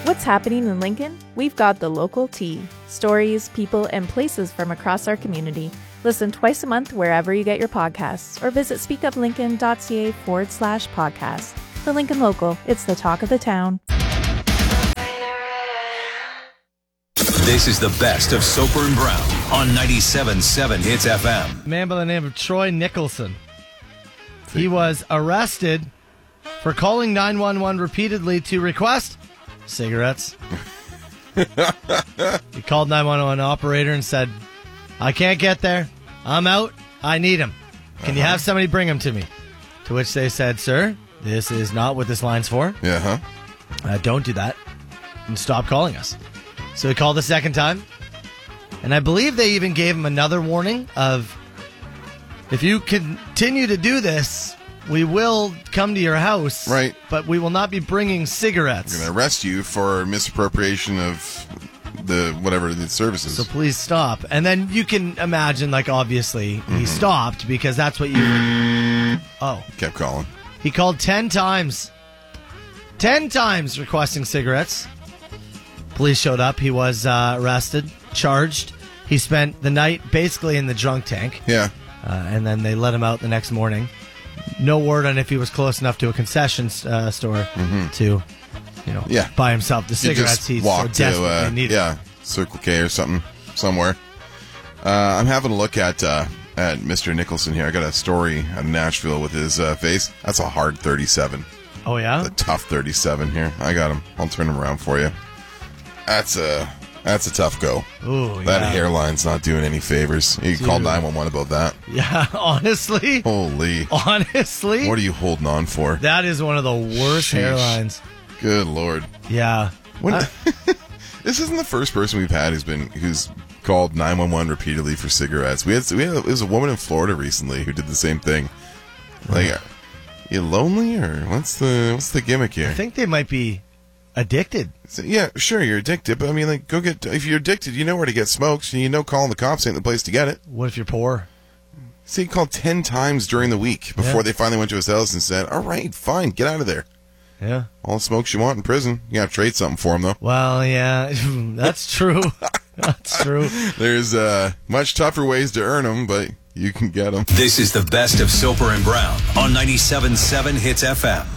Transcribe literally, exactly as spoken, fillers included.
What's happening in Lincoln? We've got the local tea. Stories, people, and places from across our community. Listen twice a month wherever you get your podcasts or visit speakuplincoln.ca forward slash podcast. The Lincoln Local, it's the talk of the town. This is the best of Soper and Brown on ninety-seven point seven Hits F M. A man by the name of Troy Nicholson. He was arrested for calling nine one one repeatedly to request cigarettes. He called nine one one operator and said, I can't get there. I'm out. I need them. Can uh-huh. you have somebody bring them to me? To which they said, sir, this is not what this line's for. Yeah, huh? Uh, don't do that. And stop calling us. So he called the second time. And I believe they even gave him another warning of, if you continue to do this, we will come to your house. Right. But we will not be bringing cigarettes. We're going to arrest you for misappropriation of the whatever the services. So please stop. And then you can imagine, like, obviously, mm-hmm. he stopped because that's what you would... Oh. Kept calling. He called ten times. Ten times requesting cigarettes. Police showed up. He was uh, arrested, charged. He spent the night basically in the drunk tank. Yeah. Uh, and then they let him out the next morning. No word on if he was close enough to a concession uh, store mm-hmm. to, you know, yeah. buy himself the cigarettes he so desperately to, uh, needed. Yeah, Circle K or something, somewhere. Uh, I'm having a look at uh, at Mister Nicholson here. I got a story out of Nashville with his uh, face. That's a hard thirty-seven. Oh, yeah? That's a tough thirty-seven here. I got him. I'll turn him around for you. That's a that's a tough go. Ooh, that yeah. hairline's not doing any favors. You can call nine one one about that. Yeah, honestly. Holy. Honestly. What are you holding on for? That is one of the worst Sheesh. hairlines. Good Lord. Yeah. When, I, this isn't the first person we've had who's been who's called nine one one repeatedly for cigarettes. We had we had it was a woman in Florida recently who did the same thing. Like, are you lonely or what's the what's the gimmick here? I think they might be addicted. So, yeah, sure, you're addicted, but I mean, like, go get. If you're addicted, you know where to get smokes, and you know calling the cops ain't the place to get it. What if you're poor? So he called ten times during the week before yeah. they finally went to his house and said, "All right, fine, get out of there. Yeah, all the smokes you want in prison. You got to trade something for him, though." Well, yeah, that's true. That's true. There's uh, much tougher ways to earn them, but you can get them. This is the best of Soper and Brown on ninety-seven point seven Hits F M.